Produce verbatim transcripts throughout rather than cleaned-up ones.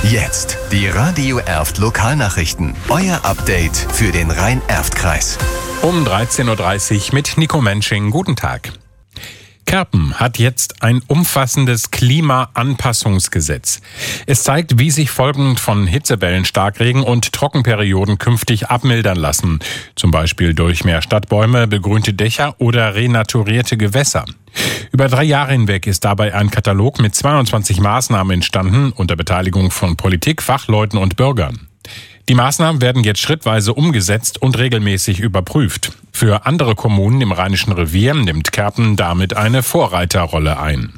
Jetzt die Radio Erft Lokalnachrichten. Euer Update für den Rhein-Erft-Kreis. Um dreizehn Uhr dreißig mit Nico Mensching. Guten Tag. Kerpen hat jetzt ein umfassendes Klimaanpassungsgesetz. Es zeigt, wie sich Folgen von Hitzewellen, Starkregen und Trockenperioden künftig abmildern lassen. Zum Beispiel durch mehr Stadtbäume, begrünte Dächer oder renaturierte Gewässer. Über drei Jahre hinweg ist dabei ein Katalog mit zweiundzwanzig Maßnahmen entstanden, unter Beteiligung von Politik, Fachleuten und Bürgern. Die Maßnahmen werden jetzt schrittweise umgesetzt und regelmäßig überprüft. Für andere Kommunen im Rheinischen Revier nimmt Kerpen damit eine Vorreiterrolle ein.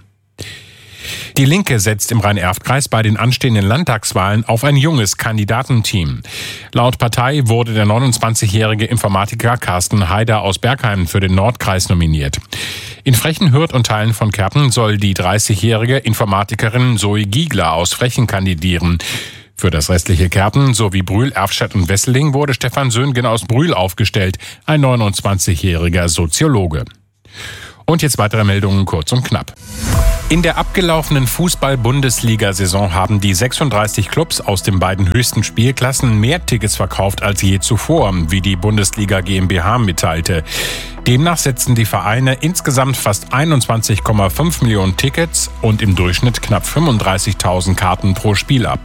Die Linke setzt im Rhein-Erft-Kreis bei den anstehenden Landtagswahlen auf ein junges Kandidatenteam. Laut Partei wurde der neunundzwanzigjährige Informatiker Carsten Haider aus Bergheim für den Nordkreis nominiert. In Frechen, Hürth und Teilen von Kerpen soll die dreißigjährige Informatikerin Zoe Giegler aus Frechen kandidieren. Für das restliche Kerpen sowie Brühl, Erftstadt und Wesseling wurde Stefan Söhngen aus Brühl aufgestellt, ein neunundzwanzigjähriger Soziologe. Und jetzt weitere Meldungen kurz und knapp. In der abgelaufenen Fußball-Bundesliga-Saison haben die sechsunddreißig Clubs aus den beiden höchsten Spielklassen mehr Tickets verkauft als je zuvor, wie die Bundesliga GmbH mitteilte. Demnach setzten die Vereine insgesamt fast einundzwanzig Komma fünf Millionen Tickets und im Durchschnitt knapp fünfunddreißigtausend Karten pro Spiel ab.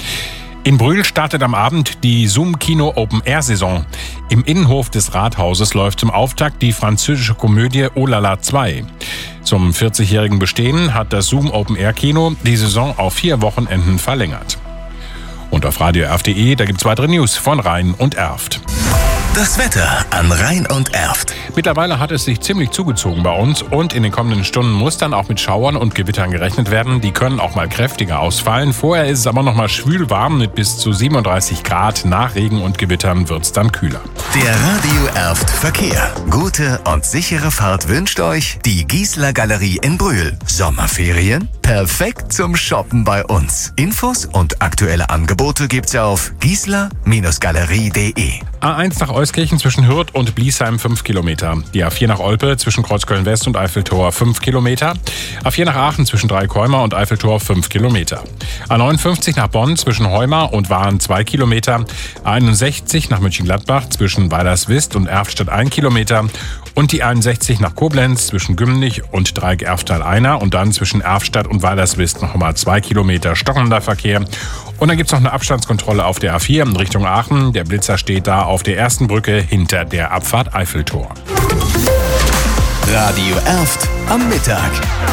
In Brühl startet am Abend die Zoom-Kino Open-Air-Saison. Im Innenhof des Rathauses läuft zum Auftakt die französische Komödie Oh la la zwei. Zum vierzigjährigen Bestehen hat das Zoom Open-Air-Kino die Saison auf vier Wochenenden verlängert. Und auf radio erft punkt de, da gibt's weitere News von Rhein und Erft. Das Wetter an Rhein und Erft. Mittlerweile hat es sich ziemlich zugezogen bei uns und in den kommenden Stunden muss dann auch mit Schauern und Gewittern gerechnet werden. Die können auch mal kräftiger ausfallen. Vorher ist es aber noch mal schwül warm mit bis zu siebenunddreißig Grad. Nach Regen und Gewittern wird's dann kühler. Der Radio Erft Verkehr. Gute und sichere Fahrt wünscht euch die Giesler Galerie in Brühl. Sommerferien? Perfekt zum Shoppen bei uns. Infos und aktuelle Angebote gibt's auf giesler Galerie punkt de. A eins nach Euskirchen zwischen Hürth und Bliesheim fünf Kilometer. Die A vier nach Olpe zwischen Kreuzköln West und Eiffeltor fünf Kilometer. A vier nach Aachen zwischen Dreikäumer und Eiffeltor fünf Kilometer. A neunundfünfzig nach Bonn zwischen Heumar und Wahn zwei Kilometer. A einundsechzig nach Mönchengladbach zwischen Weilerswist und Erftstadt ein Kilometer. Und die einundsechzig nach Koblenz zwischen Gümnich und Dreieck Erftal einer und dann zwischen Erftstadt und Weilerswist noch mal zwei Kilometer stockender Verkehr. Und dann gibt's noch eine Abstandskontrolle auf der A vier in Richtung Aachen. Der Blitzer steht da auf der ersten Brücke hinter der Abfahrt Eiffeltor. Radio Erft am Mittag.